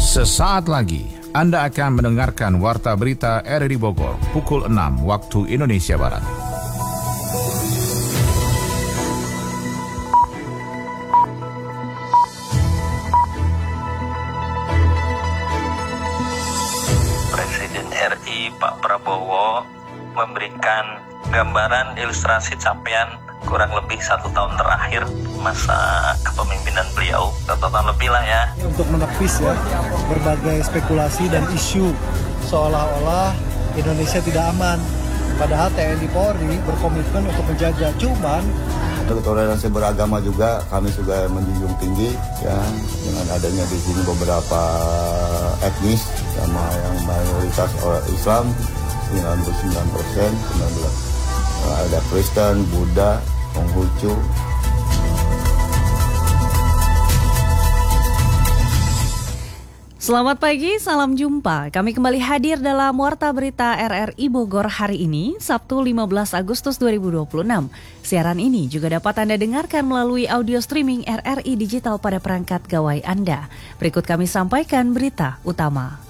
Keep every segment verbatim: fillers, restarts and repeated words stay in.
Sesaat lagi Anda akan mendengarkan Warta Berita R R I Bogor pukul enam waktu Indonesia Barat. Presiden R I Pak Prabowo memberikan gambaran ilustrasi capaian kurang lebih satu tahun terakhir masa kepemimpinan beliau, satu tahun lebih lah ya. Untuk menepis ya berbagai spekulasi dan isu seolah-olah Indonesia tidak aman. Padahal T N I Polri berkomitmen untuk menjaga. Cuman toleransi beragama juga kami juga menjunjung tinggi ya, dengan adanya di sini beberapa etnis sama yang mayoritas orang Islam sembilan puluh sembilan persen, ada Kristen, Buddha, Konghucu. Selamat pagi, salam jumpa. Kami kembali hadir dalam Warta Berita R R I Bogor hari ini, Sabtu lima belas Agustus dua ribu dua puluh enam. Siaran ini juga dapat Anda dengarkan melalui audio streaming R R I Digital pada perangkat gawai Anda. Berikut kami sampaikan berita utama.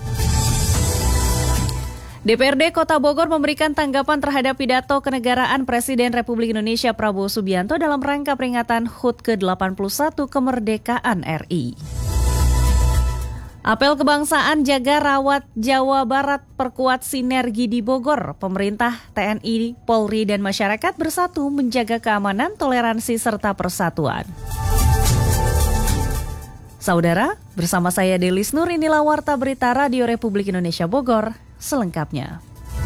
D P R D Kota Bogor memberikan tanggapan terhadap pidato kenegaraan Presiden Republik Indonesia Prabowo Subianto dalam rangka peringatan H U T ke delapan puluh satu kemerdekaan R I. Apel kebangsaan jaga rawat Jawa Barat perkuat sinergi di Bogor. Pemerintah, T N I, Polri, dan masyarakat bersatu menjaga keamanan, toleransi, serta persatuan. Saudara, bersama saya Delis Nur, inilah Warta Berita Radio Republik Indonesia Bogor, selengkapnya.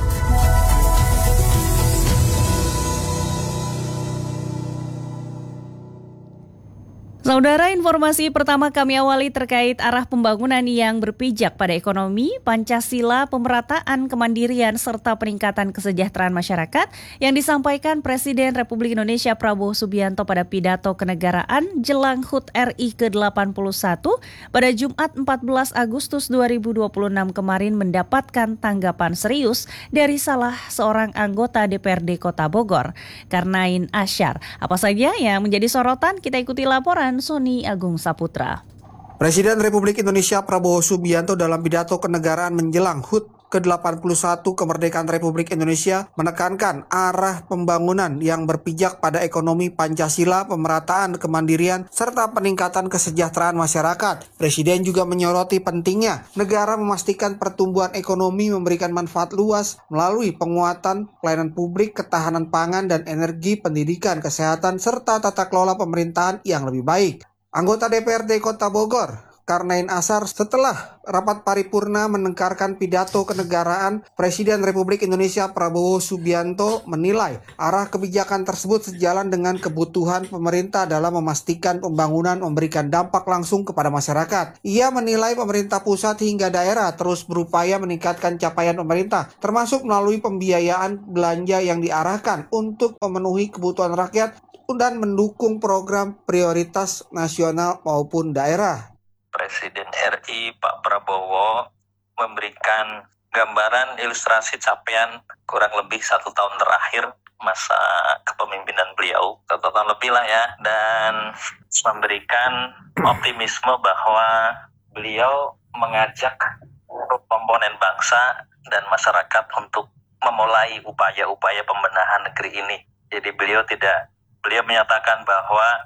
Saudara, informasi pertama kami awali terkait arah pembangunan yang berpijak pada ekonomi, Pancasila, pemerataan, kemandirian, serta peningkatan kesejahteraan masyarakat yang disampaikan Presiden Republik Indonesia Prabowo Subianto pada pidato kenegaraan jelang H U T R I ke delapan puluh satu pada Jumat empat belas Agustus dua ribu dua puluh enam kemarin mendapatkan tanggapan serius dari salah seorang anggota D P R D Kota Bogor, Karnain Asyar. Apa saja yang menjadi sorotan? Kita ikuti laporan Sony Agung Saputra. Presiden Republik Indonesia Prabowo Subianto dalam pidato kenegaraan menjelang H U T ke delapan puluh satu kemerdekaan Republik Indonesia menekankan arah pembangunan yang berpijak pada ekonomi, Pancasila, pemerataan, kemandirian, serta peningkatan kesejahteraan masyarakat. Presiden juga menyoroti pentingnya negara memastikan pertumbuhan ekonomi memberikan manfaat luas melalui penguatan pelayanan publik, ketahanan pangan dan energi, pendidikan, kesehatan, serta tata kelola pemerintahan yang lebih baik. Anggota D P R D Kota Bogor, Karnain Asyar, setelah rapat paripurna menekankan pidato kenegaraan Presiden Republik Indonesia Prabowo Subianto menilai arah kebijakan tersebut sejalan dengan kebutuhan pemerintah dalam memastikan pembangunan memberikan dampak langsung kepada masyarakat. Ia menilai pemerintah pusat hingga daerah terus berupaya meningkatkan capaian pemerintah, termasuk melalui pembiayaan belanja yang diarahkan untuk memenuhi kebutuhan rakyat dan mendukung program prioritas nasional maupun daerah. Presiden R I Pak Prabowo memberikan gambaran ilustrasi capaian kurang lebih satu tahun terakhir masa kepemimpinan beliau, satu tahun lebih lah ya, dan memberikan optimisme bahwa beliau mengajak komponen bangsa dan masyarakat untuk memulai upaya-upaya pembenahan negeri ini. Jadi beliau tidak, beliau menyatakan bahwa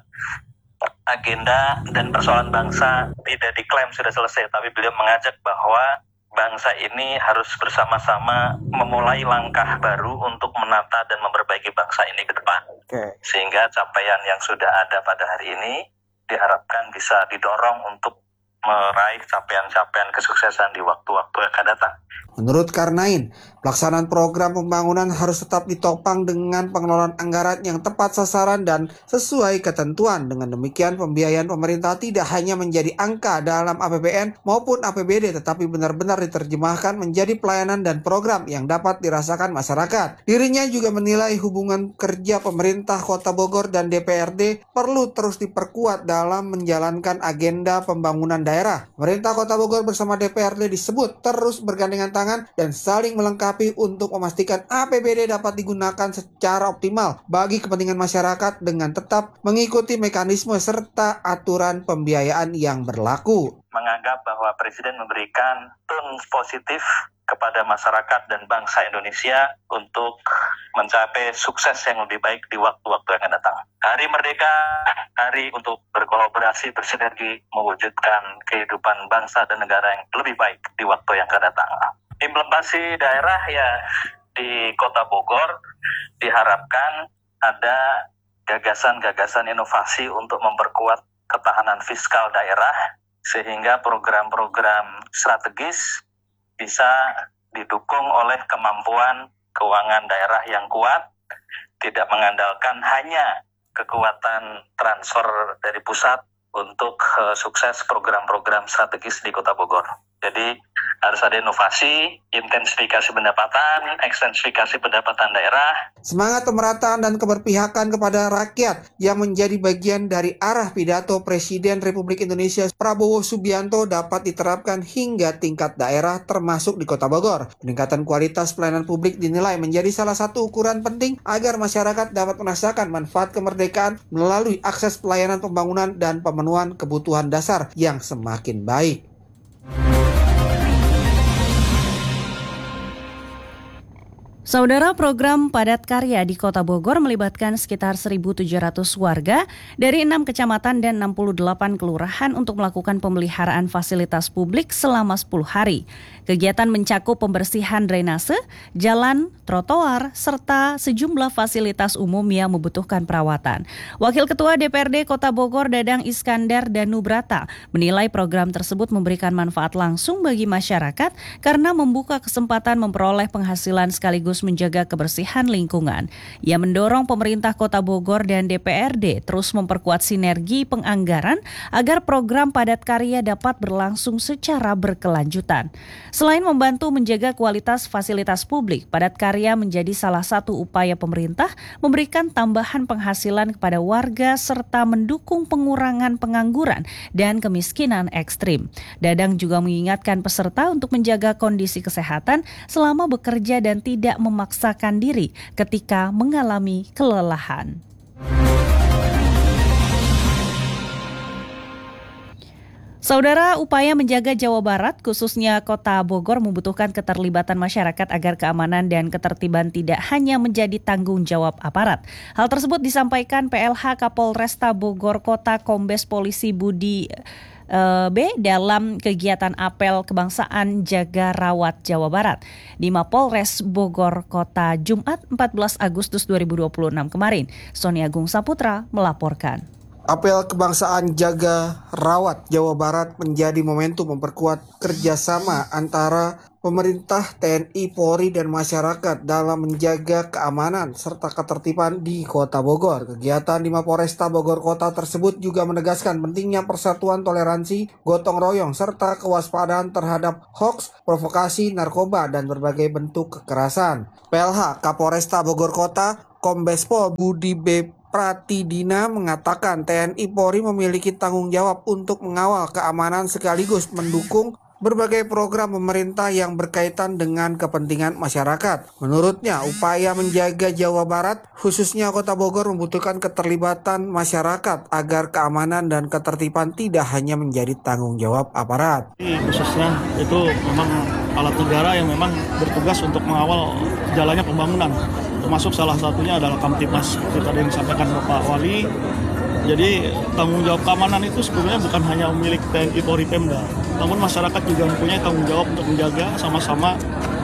agenda dan persoalan bangsa tidak diklaim sudah selesai, tapi beliau mengajak bahwa bangsa ini harus bersama-sama memulai langkah baru untuk menata dan memperbaiki bangsa ini ke depan. Okay. Sehingga capaian yang sudah ada pada hari ini diharapkan bisa didorong untuk meraih capaian-capaian kesuksesan di waktu-waktu yang akan datang. Menurut Karnain, pelaksanaan program pembangunan harus tetap ditopang dengan pengelolaan anggaran yang tepat sasaran dan sesuai ketentuan. Dengan demikian, pembiayaan pemerintah tidak hanya menjadi angka dalam A P B N maupun A P B D, tetapi benar-benar diterjemahkan menjadi pelayanan dan program yang dapat dirasakan masyarakat. Dirinya juga menilai hubungan kerja pemerintah Kota Bogor dan D P R D perlu terus diperkuat dalam menjalankan agenda pembangunan daerah. Pemerintah Kota Bogor bersama D P R D disebut terus bergandengan tangan dan saling melengkapi untuk memastikan A P B D dapat digunakan secara optimal bagi kepentingan masyarakat dengan tetap mengikuti mekanisme serta aturan pembiayaan yang berlaku. Menganggap bahwa Presiden memberikan tone positif kepada masyarakat dan bangsa Indonesia untuk mencapai sukses yang lebih baik di waktu-waktu yang akan datang. Hari Merdeka, hari untuk berkolaborasi, bersinergi, mewujudkan kehidupan bangsa dan negara yang lebih baik di waktu yang akan datang. Implementasi daerah ya di Kota Bogor diharapkan ada gagasan-gagasan inovasi untuk memperkuat ketahanan fiskal daerah sehingga program-program strategis bisa didukung oleh kemampuan keuangan daerah yang kuat, tidak mengandalkan hanya kekuatan transfer dari pusat untuk uh, sukses program-program strategis di Kota Bogor. Jadi harus ada inovasi, intensifikasi pendapatan, ekstensifikasi pendapatan daerah. Semangat pemerataan dan keberpihakan kepada rakyat yang menjadi bagian dari arah pidato Presiden Republik Indonesia Prabowo Subianto dapat diterapkan hingga tingkat daerah termasuk di Kota Bogor. Peningkatan kualitas pelayanan publik dinilai menjadi salah satu ukuran penting agar masyarakat dapat merasakan manfaat kemerdekaan melalui akses pelayanan pembangunan dan pemenuhan kebutuhan dasar yang semakin baik. Saudara, program padat karya di Kota Bogor melibatkan sekitar seribu tujuh ratus warga dari enam kecamatan dan enam puluh delapan kelurahan untuk melakukan pemeliharaan fasilitas publik selama sepuluh hari. Kegiatan mencakup pembersihan drainase, jalan, trotoar, serta sejumlah fasilitas umum yang membutuhkan perawatan. Wakil Ketua D P R D Kota Bogor Dadang Iskandar Danubrata menilai program tersebut memberikan manfaat langsung bagi masyarakat karena membuka kesempatan memperoleh penghasilan sekaligus menjaga kebersihan lingkungan. Ia mendorong pemerintah Kota Bogor dan D P R D terus memperkuat sinergi penganggaran agar program padat karya dapat berlangsung secara berkelanjutan. Selain membantu menjaga kualitas fasilitas publik, padat karya menjadi salah satu upaya pemerintah memberikan tambahan penghasilan kepada warga serta mendukung pengurangan pengangguran dan kemiskinan ekstrim. Dadang juga mengingatkan peserta untuk menjaga kondisi kesehatan selama bekerja dan tidak memaksakan diri ketika mengalami kelelahan. Saudara, upaya menjaga Jawa Barat, khususnya Kota Bogor, membutuhkan keterlibatan masyarakat agar keamanan dan ketertiban tidak hanya menjadi tanggung jawab aparat. Hal tersebut disampaikan P L H Kapolresta Bogor Kota Kombes Polisi Budi uh, B dalam kegiatan apel kebangsaan Jaga Rawat Jawa Barat di Mapolres Bogor Kota Jumat empat belas Agustus dua ribu dua puluh enam kemarin. Sony Agung Saputra melaporkan. Apel kebangsaan Jaga Rawat Jawa Barat menjadi momentum memperkuat kerjasama antara pemerintah, T N I, Polri, dan masyarakat dalam menjaga keamanan serta ketertiban di Kota Bogor. Kegiatan di Mapolresta Bogor Kota tersebut juga menegaskan pentingnya persatuan, toleransi, gotong royong, serta kewaspadaan terhadap hoaks, provokasi, narkoba, dan berbagai bentuk kekerasan. P L H Kapolresta Bogor Kota, Kombes Pol Budi B Pratidina mengatakan T N I Polri memiliki tanggung jawab untuk mengawal keamanan sekaligus mendukung berbagai program pemerintah yang berkaitan dengan kepentingan masyarakat. Menurutnya, upaya menjaga Jawa Barat, khususnya Kota Bogor, membutuhkan keterlibatan masyarakat agar keamanan dan ketertiban tidak hanya menjadi tanggung jawab aparat. Khususnya itu memang alat negara yang memang bertugas untuk mengawal jalannya pembangunan. Termasuk salah satunya adalah Kamtibmas, seperti tadi yang disampaikan Bapak Wali. Jadi tanggung jawab keamanan itu sebetulnya bukan hanya milik T N I Polri Pemda, namun masyarakat juga mempunyai tanggung jawab untuk menjaga sama-sama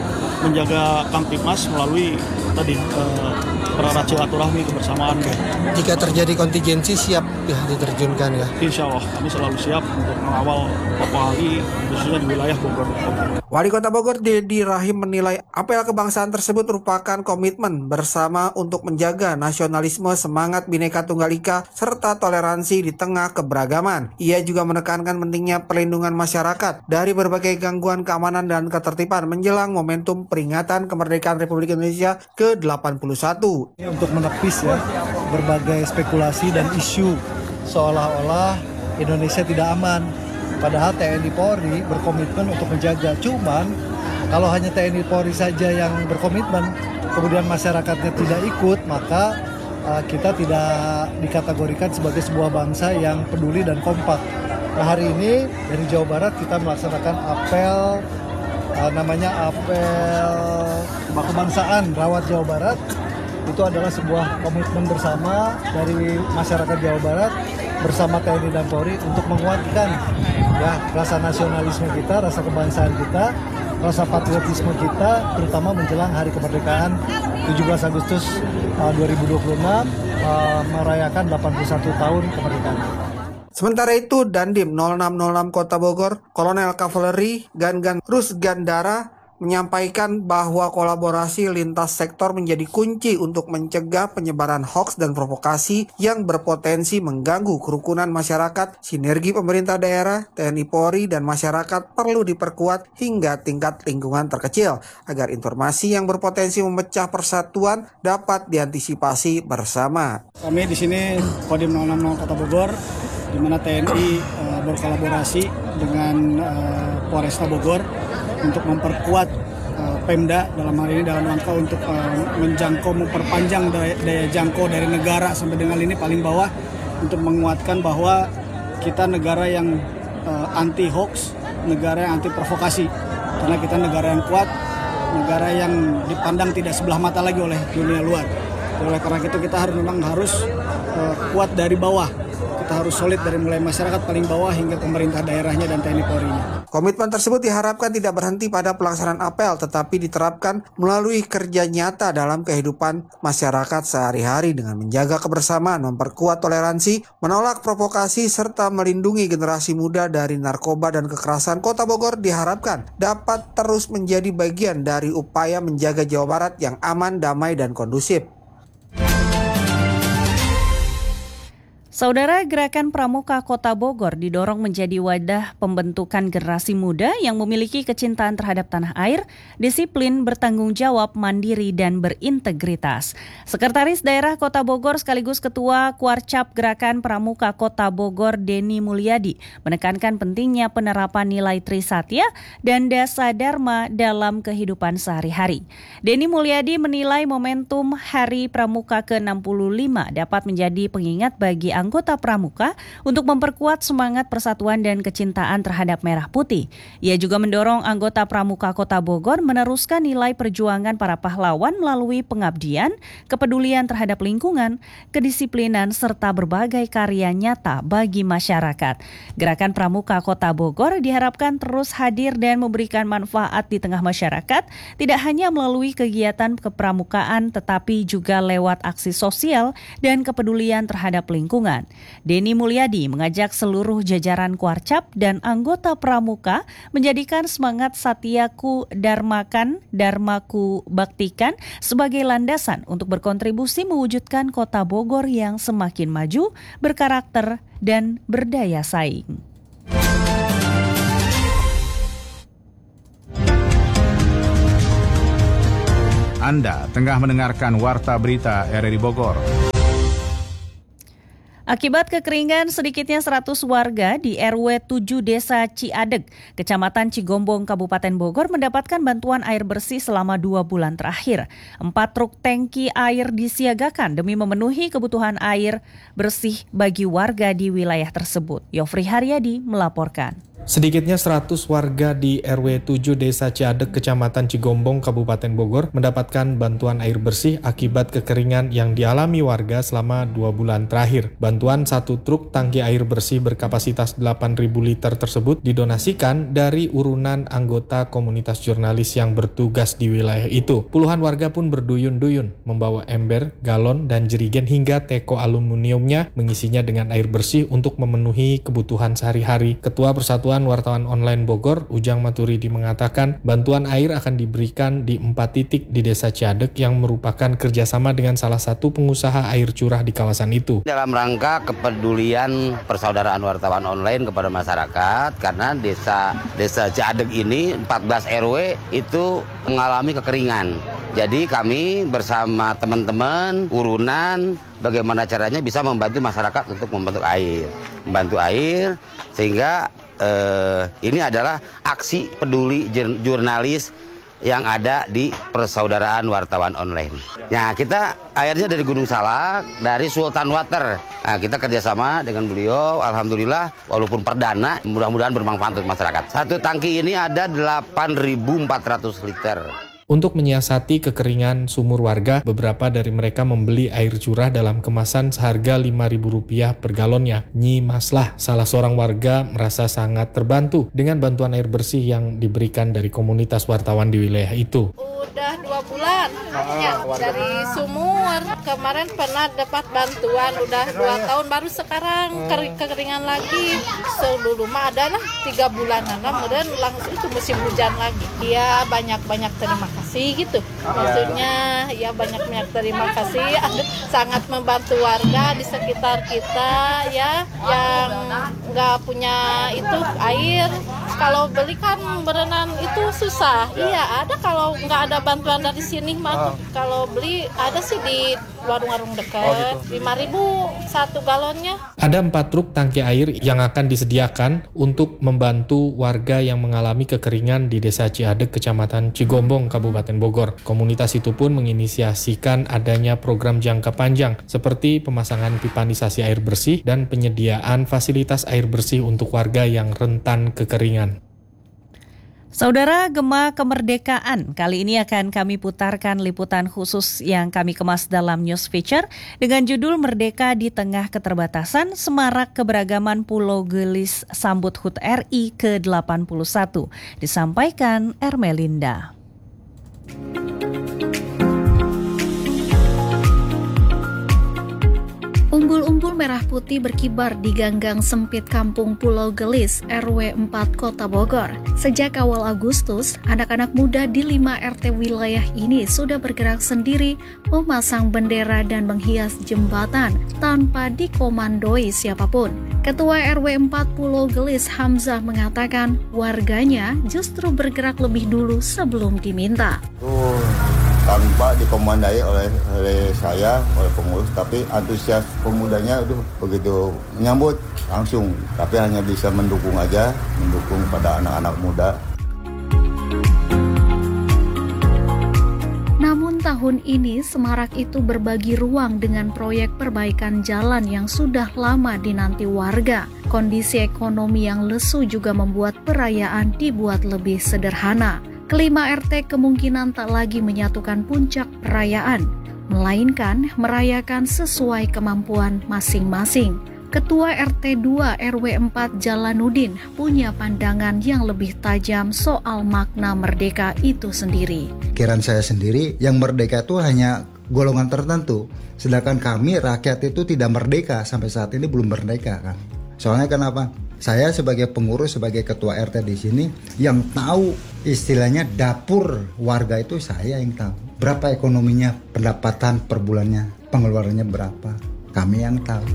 menjaga Kamtibmas melalui tadi eh, pererat silaturahmi kebersamaan. Jika terjadi kontingensi siap ya diterjunkan ya. Insya Allah kami selalu siap untuk mengawal Bapak Wali khususnya di wilayah Bogor. Wali Kota Bogor Dedi Rahim menilai apel kebangsaan tersebut merupakan komitmen bersama untuk menjaga nasionalisme, semangat Bhinneka Tunggal Ika, serta toleransi di tengah keberagaman. Ia juga menekankan pentingnya perlindungan masyarakat dari berbagai gangguan keamanan dan ketertiban menjelang momentum peringatan kemerdekaan Republik Indonesia ke delapan puluh satu. Untuk menepis ya berbagai spekulasi dan isu seolah-olah Indonesia tidak aman. Padahal T N I Polri berkomitmen untuk menjaga. Cuman kalau hanya T N I Polri saja yang berkomitmen, kemudian masyarakatnya tidak ikut, maka uh, kita tidak dikategorikan sebagai sebuah bangsa yang peduli dan kompak. Nah, hari ini dari Jawa Barat kita melaksanakan apel, uh, namanya apel kebangsaan Rawat Jawa Barat. Itu adalah sebuah komitmen bersama dari masyarakat Jawa Barat bersama T N I dan Polri untuk menguatkan ya rasa nasionalisme kita, rasa kebangsaan kita, rasa patriotisme kita, terutama menjelang Hari Kemerdekaan tujuh belas Agustus uh, dua ribu dua puluh enam uh, merayakan delapan puluh satu tahun kemerdekaan. Sementara itu, Dandim nol enam nol enam Kota Bogor, Kolonel Kavaleri Gangan Rusgandara menyampaikan bahwa kolaborasi lintas sektor menjadi kunci untuk mencegah penyebaran hoaks dan provokasi yang berpotensi mengganggu kerukunan masyarakat. Sinergi pemerintah daerah, T N I Polri, dan masyarakat perlu diperkuat hingga tingkat lingkungan terkecil agar informasi yang berpotensi memecah persatuan dapat diantisipasi bersama. Kami di sini Kodim nol enam nol Kota Bogor, di mana T N I uh, berkolaborasi dengan uh, Polresta Bogor untuk memperkuat uh, Pemda dalam hal ini dalam rangka untuk uh, menjangkau, memperpanjang daya, daya jangkau dari negara sampai dengan ini paling bawah, untuk menguatkan bahwa kita negara yang uh, anti hoax, negara yang anti provokasi, karena kita negara yang kuat, negara yang dipandang tidak sebelah mata lagi oleh dunia luar. Oleh karena itu kita harus memang harus uh, kuat dari bawah. Kita harus solid dari mulai masyarakat paling bawah hingga pemerintah daerahnya dan T N I Polri-nya. Komitmen tersebut diharapkan tidak berhenti pada pelaksanaan apel, tetapi diterapkan melalui kerja nyata dalam kehidupan masyarakat sehari-hari dengan menjaga kebersamaan, memperkuat toleransi, menolak provokasi, serta melindungi generasi muda dari narkoba dan kekerasan. Kota Bogor diharapkan dapat terus menjadi bagian dari upaya menjaga Jawa Barat yang aman, damai, dan kondusif. Saudara, Gerakan Pramuka Kota Bogor didorong menjadi wadah pembentukan generasi muda yang memiliki kecintaan terhadap tanah air, disiplin, bertanggung jawab, mandiri, dan berintegritas. Sekretaris Daerah Kota Bogor sekaligus Ketua Kuarcap Gerakan Pramuka Kota Bogor, Denny Mulyadi, menekankan pentingnya penerapan nilai Trisatya dan Dasa Dharma dalam kehidupan sehari-hari. Denny Mulyadi menilai momentum Hari Pramuka ke enam puluh lima dapat menjadi pengingat bagi anggota Pramuka untuk memperkuat semangat persatuan dan kecintaan terhadap merah putih. Ia juga mendorong anggota Pramuka Kota Bogor meneruskan nilai perjuangan para pahlawan melalui pengabdian, kepedulian terhadap lingkungan, kedisiplinan, serta berbagai karya nyata bagi masyarakat. Gerakan Pramuka Kota Bogor diharapkan terus hadir dan memberikan manfaat di tengah masyarakat, tidak hanya melalui kegiatan kepramukaan, tetapi juga lewat aksi sosial dan kepedulian terhadap lingkungan. Denny Mulyadi mengajak seluruh jajaran Kuarcap dan anggota Pramuka menjadikan semangat Satyaku Dharmakan, Dharmaku Baktikan sebagai landasan untuk berkontribusi mewujudkan Kota Bogor yang semakin maju, berkarakter, dan berdaya saing. Anda tengah mendengarkan Warta Berita R R I Bogor. Akibat kekeringan, sedikitnya seratus warga di R W tujuh Desa Ciadeg, Kecamatan Cigombong, Kabupaten Bogor mendapatkan bantuan air bersih selama dua bulan terakhir. Empat truk tangki air disiagakan demi memenuhi kebutuhan air bersih bagi warga di wilayah tersebut. Yofri Haryadi melaporkan. Sedikitnya seratus warga di R W tujuh Desa Ciadeg, Kecamatan Cigombong, Kabupaten Bogor mendapatkan bantuan air bersih akibat kekeringan yang dialami warga selama dua bulan terakhir. Bantuan satu truk tangki air bersih berkapasitas delapan ribu liter tersebut didonasikan dari urunan anggota komunitas jurnalis yang bertugas di wilayah itu. Puluhan warga pun berduyun-duyun membawa ember, galon, dan jerigen hingga teko aluminiumnya mengisinya dengan air bersih untuk memenuhi kebutuhan sehari-hari. Ketua Persatuan Wartawan Online Bogor, Ujang Maturidi mengatakan bantuan air akan diberikan di empat titik di Desa Ciadeg yang merupakan kerjasama dengan salah satu pengusaha air curah di kawasan itu. Dalam rangka kepedulian persaudaraan wartawan online kepada masyarakat, karena desa Desa Ciadeg ini empat belas R W itu mengalami kekeringan. Jadi kami bersama teman-teman urunan bagaimana caranya bisa membantu masyarakat untuk membantu air, membantu air sehingga eh, ini adalah aksi peduli jurnalis yang ada di Persaudaraan Wartawan Online. Nah, kita airnya dari Gunung Salak, dari Sultan Water. Nah, kita kerjasama dengan beliau, alhamdulillah, walaupun perdana, mudah-mudahan bermanfaat untuk masyarakat. Satu tangki ini ada delapan ribu empat ratus liter. Untuk menyiasati kekeringan sumur warga, beberapa dari mereka membeli air curah dalam kemasan seharga lima ribu rupiah per galonnya. Nyi Maslah, salah seorang warga, merasa sangat terbantu dengan bantuan air bersih yang diberikan dari komunitas wartawan di wilayah itu. Udah dua bulan ya, dari sumur. Kemarin pernah dapat bantuan, udah dua tahun, baru sekarang kering, kekeringan lagi. Dulu mah ada lah tiga bulanan, kemudian langsung itu musim hujan lagi. Ya banyak-banyak terima kasih gitu. Maksudnya ya banyak-banyak terima kasih. Sangat membantu warga di sekitar kita ya yang nggak punya itu air. Kalau beli kan berenang itu susah. Iya ada, kalau nggak ada bantuan dari sini mah. Oh. Kalau beli ada sih di warung-warung dekat, lima ribu satu galonnya. Ada empat truk tangki air yang akan disediakan untuk membantu warga yang mengalami kekeringan di Desa Ciadeg, Kecamatan Cigombong, Kabupaten Bogor. Komunitas itu pun menginisiasikan adanya program jangka panjang seperti pemasangan pipanisasi air bersih dan penyediaan fasilitas air bersih untuk warga yang rentan kekeringan. Saudara, Gema Kemerdekaan kali ini akan kami putarkan liputan khusus yang kami kemas dalam news feature dengan judul Merdeka di Tengah Keterbatasan, Semarak Keberagaman Pulau Gelis Sambut H U T R I ke delapan puluh satu, disampaikan Ermelinda. Umbul-umbul merah putih berkibar di ganggang sempit kampung Pulau Gelis, R W empat Kota Bogor. Sejak awal Agustus, anak-anak muda di lima R T wilayah ini sudah bergerak sendiri, memasang bendera dan menghias jembatan tanpa dikomandoi siapapun. Ketua R W empat Pulau Gelis, Hamzah, mengatakan warganya justru bergerak lebih dulu sebelum diminta. Oh. Tanpa dikomandai oleh, oleh saya, oleh pengurus, tapi antusias pemudanya itu begitu menyambut langsung, tapi hanya bisa mendukung aja, mendukung pada anak-anak muda. Namun tahun ini Semarak itu berbagi ruang dengan proyek perbaikan jalan yang sudah lama dinanti warga. Kondisi ekonomi yang lesu juga membuat perayaan dibuat lebih sederhana. Kelima R T kemungkinan tak lagi menyatukan puncak perayaan, melainkan merayakan sesuai kemampuan masing-masing. Ketua R T dua R W empat Jalanuddin punya pandangan yang lebih tajam soal makna merdeka itu sendiri. Pikiran saya sendiri, yang merdeka itu hanya golongan tertentu, sedangkan kami rakyat itu tidak merdeka, sampai saat ini belum merdeka kan. Soalnya kenapa? Saya sebagai pengurus, sebagai ketua R T di sini, yang tahu istilahnya dapur warga itu saya yang tahu. Berapa ekonominya, pendapatan per bulannya, pengeluarannya berapa, kami yang tahu.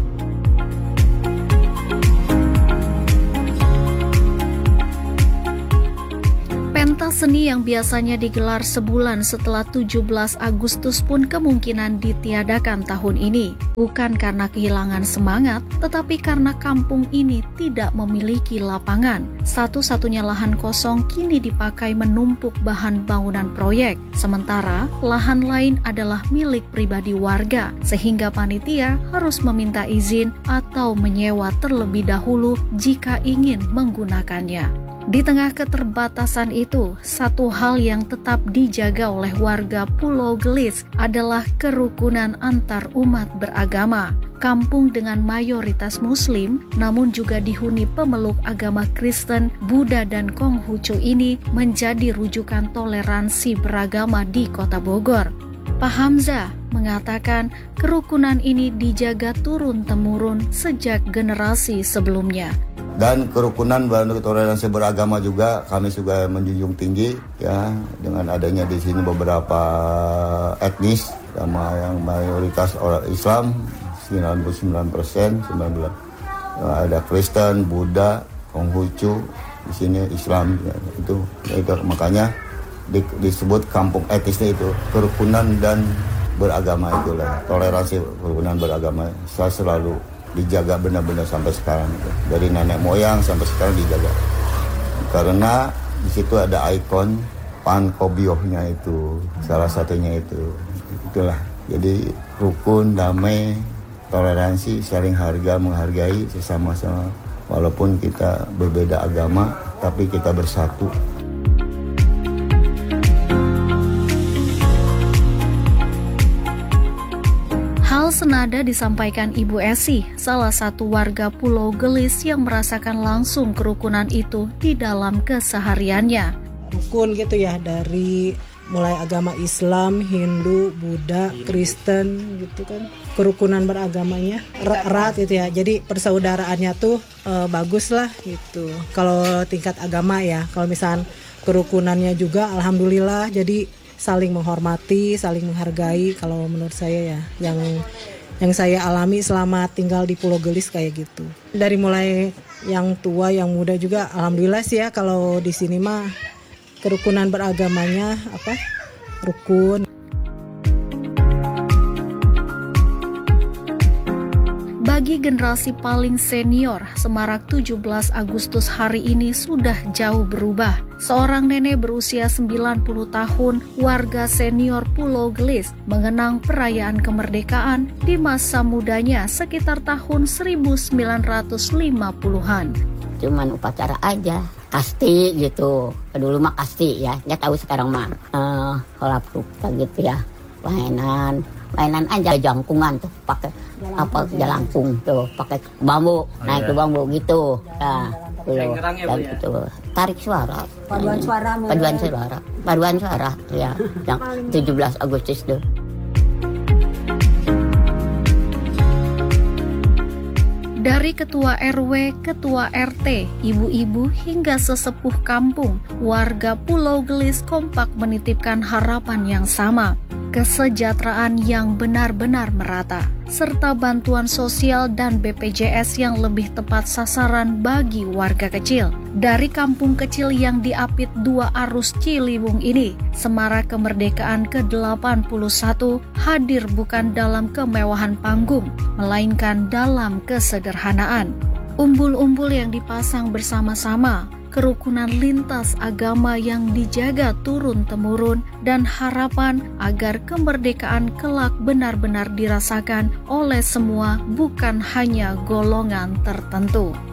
Pentas seni yang biasanya digelar sebulan setelah tujuh belas Agustus pun kemungkinan ditiadakan tahun ini. Bukan karena kehilangan semangat, tetapi karena kampung ini tidak memiliki lapangan. Satu-satunya lahan kosong kini dipakai menumpuk bahan bangunan proyek. Sementara, lahan lain adalah milik pribadi warga, sehingga panitia harus meminta izin atau menyewa terlebih dahulu jika ingin menggunakannya. Di tengah keterbatasan itu, satu hal yang tetap dijaga oleh warga Pulau Gelis adalah kerukunan antar umat beragama. Kampung dengan mayoritas Muslim, namun juga dihuni pemeluk agama Kristen, Buddha, dan Konghucu ini menjadi rujukan toleransi beragama di Kota Bogor. Pak Hamzah mengatakan kerukunan ini dijaga turun-temurun sejak generasi sebelumnya. Dan kerukunan dan toleransi beragama juga kami juga menjunjung tinggi ya, dengan adanya di sini beberapa etnis sama yang mayoritas orang Islam sembilan puluh sembilan persen, sembilan belas ada Kristen, Buddha, Konghucu, di sini Islam ya, itu itu makanya di, disebut kampung etnisnya itu kerukunan dan beragama, itulah toleransi kerukunan beragama. Saya selalu dijaga benar-benar sampai sekarang itu. Dari nenek moyang sampai sekarang dijaga. Karena di situ ada ikon Pankobiohnya itu, salah satunya itu. Itulah. Jadi rukun, damai, toleransi, saling harga, menghargai sesama-sama. Walaupun kita berbeda agama, tapi kita bersatu. Hal senada disampaikan Ibu Esi, salah satu warga Pulau Gelis yang merasakan langsung kerukunan itu di dalam kesehariannya. Rukun gitu ya, dari mulai agama Islam, Hindu, Buddha, Kristen gitu kan. Kerukunan beragamanya erat gitu ya. Jadi persaudaraannya tuh e, bagus lah gitu. Kalau tingkat agama ya, kalau misal kerukunannya juga alhamdulillah, jadi saling menghormati, saling menghargai. Kalau menurut saya ya, yang yang saya alami selama tinggal di Pulau Gelis kayak gitu. Dari mulai yang tua, yang muda juga alhamdulillah sih ya, kalau di sini mah kerukunan beragamanya apa? Rukun. Bagi generasi paling senior, Semarak tujuh belas Agustus hari ini sudah jauh berubah. Seorang nenek berusia sembilan puluh tahun, warga senior Pulau Gelis, mengenang perayaan kemerdekaan di masa mudanya sekitar tahun seribu sembilan ratus lima puluhan. Cuman upacara aja, kasti gitu. Dulu mah kasti ya, nggak tahu sekarang mah uh, holap rupta gitu ya, mainan. Mainan aja jangkungan tuh pakai apa jalangkung tuh pakai bambu, naik ke bambu gitu. Nah, tuh, dan itu tarik suara. Paduan suara. Paduan suara. Paduan suara ya. Yang tujuh belas Agustus tuh. Dari ketua R W, ketua R T, ibu-ibu hingga sesepuh kampung, warga Pulau Gelis kompak menitipkan harapan yang sama. Kesejahteraan yang benar-benar merata, serta bantuan sosial dan B P J S yang lebih tepat sasaran bagi warga kecil. Dari kampung kecil yang diapit dua arus Ciliwung ini, Semarak Kemerdekaan ke delapan puluh satu hadir bukan dalam kemewahan panggung, melainkan dalam kesederhanaan. Umbul-umbul yang dipasang bersama-sama, kerukunan lintas agama yang dijaga turun-temurun, dan harapan agar kemerdekaan kelak benar-benar dirasakan oleh semua, bukan hanya golongan tertentu.